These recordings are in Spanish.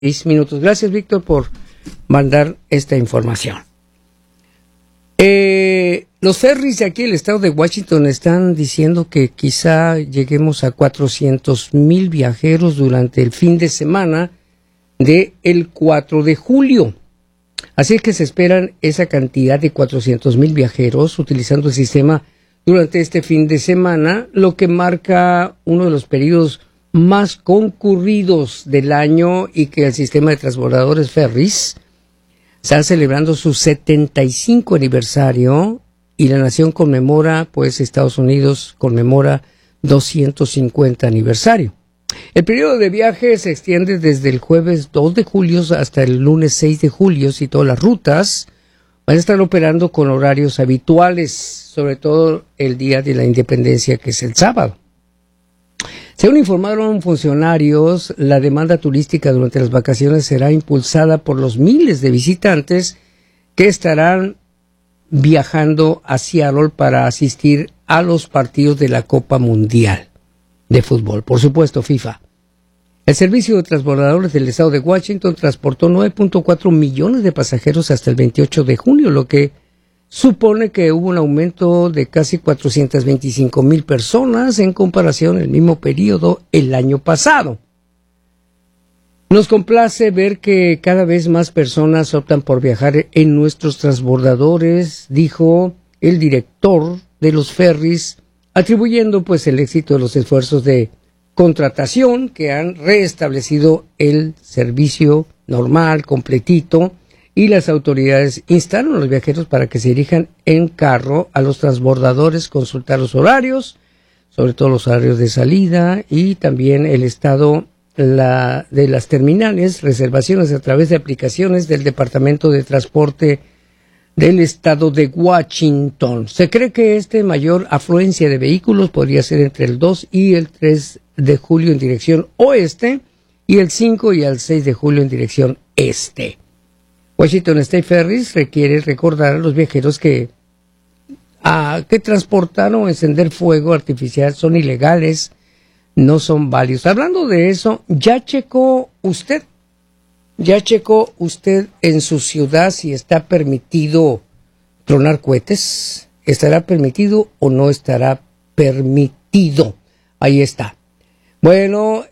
minutos. Gracias, Víctor, por mandar esta información. Los ferries de aquí, el estado de Washington, están diciendo que quizá lleguemos a 400,000 viajeros durante el fin de semana del 4 de julio. Así es que se esperan esa cantidad de 400,000 viajeros utilizando el sistema durante este fin de semana, lo que marca uno de los periodos más concurridos del año y que el sistema de transbordadores ferries está celebrando su 75 aniversario y la nación conmemora, pues Estados Unidos conmemora 250 aniversario. El periodo de viaje se extiende desde el jueves 2 de julio hasta el lunes 6 de julio y todas las rutas van a estar operando con horarios habituales, sobre todo el día de la independencia, que es el sábado. Según informaron funcionarios, la demanda turística durante las vacaciones será impulsada por los miles de visitantes que estarán viajando a Seattle para asistir a los partidos de la Copa Mundial de Fútbol, por supuesto FIFA. El servicio de transbordadores del estado de Washington transportó 9.4 millones de pasajeros hasta el 28 de junio, lo que supone que hubo un aumento de casi 425,000 personas en comparación al mismo periodo el año pasado. Nos complace ver que cada vez más personas optan por viajar en nuestros transbordadores, dijo el director de los ferries, atribuyendo pues el éxito de los esfuerzos de contratación que han restablecido el servicio normal, completito, y las autoridades instaron a los viajeros para que se dirijan en carro a los transbordadores, consultar los horarios, sobre todo los horarios de salida y también el estado de las terminales, reservaciones a través de aplicaciones del Departamento de Transporte del estado de Washington. Se cree que mayor afluencia de vehículos podría ser entre el 2 y el 3 de julio en dirección oeste y el 5 y el 6 de julio en dirección este. Washington State Ferries requiere recordar a los viajeros que transportar o encender fuego artificial son ilegales, no son válidos. Hablando de eso, ¿ya checó usted en su ciudad si está permitido tronar cohetes? ¿Estará permitido o no estará permitido? Ahí está. Bueno,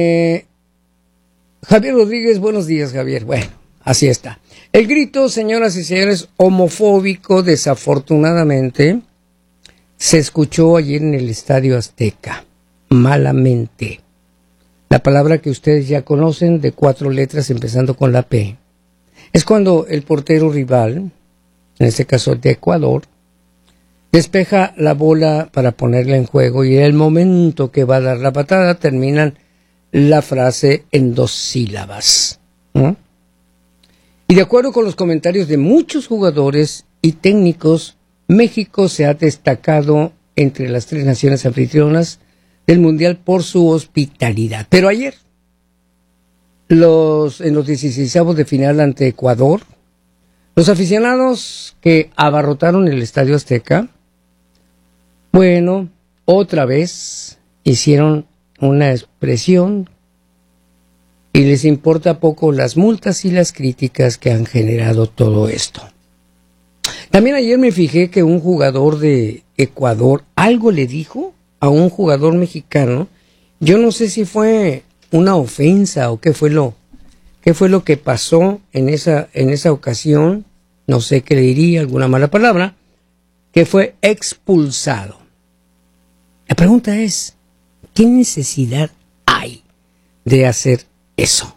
Javier Rodríguez, buenos días, Javier. Bueno, así está. El grito, señoras y señores, homofóbico, desafortunadamente, se escuchó ayer en el Estadio Azteca, malamente. La palabra que ustedes ya conocen, de 4 letras empezando con la P, es cuando el portero rival, en este caso de Ecuador, despeja la bola para ponerla en juego y en el momento que va a dar la patada terminan la frase en 2 sílabas. ¿No? Y de acuerdo con los comentarios de muchos jugadores y técnicos, México se ha destacado entre las 3 naciones anfitrionas del Mundial por su hospitalidad. Pero ayer, en los 16avos de final ante Ecuador, los aficionados que abarrotaron el Estadio Azteca, bueno, otra vez hicieron una expresión y les importa poco las multas y las críticas que han generado todo esto. También ayer me fijé que un jugador de Ecuador algo le dijo a un jugador mexicano. Yo no sé si fue una ofensa o qué fue lo que pasó en esa ocasión. No sé qué le diría, alguna mala palabra, que fue expulsado. La pregunta es, ¿qué necesidad hay de hacer eso?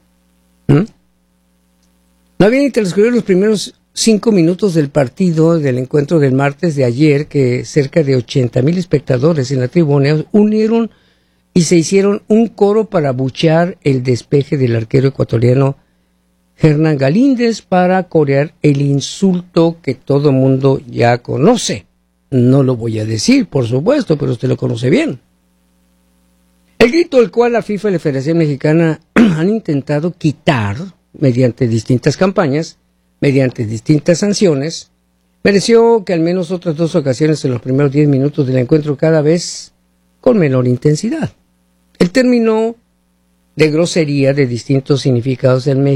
No había ni transcurrido los primeros 5 minutos del partido del encuentro del martes de ayer que cerca de 80,000 espectadores en la tribuna unieron y se hicieron un coro para abuchear el despeje del arquero ecuatoriano Hernán Galíndez para corear el insulto que todo mundo ya conoce. No lo voy a decir, por supuesto, pero usted lo conoce bien. El grito al cual la FIFA y la Federación Mexicana han intentado quitar mediante distintas campañas, mediante distintas sanciones, mereció que al menos otras 2 ocasiones en los primeros 10 minutos del encuentro cada vez con menor intensidad. El término de grosería, de distintos significados del